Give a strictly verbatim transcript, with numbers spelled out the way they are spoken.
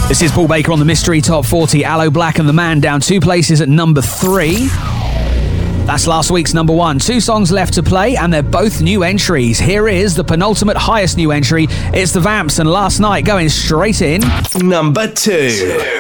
This is Paul Baker on the Mystery Top forty. Aloe Black and The Man down two places at number three. That's last week's number one. Two songs left to play, and they're both new entries. Here is the penultimate highest new entry. It's The Vamps, and Last Night going straight in. Number two.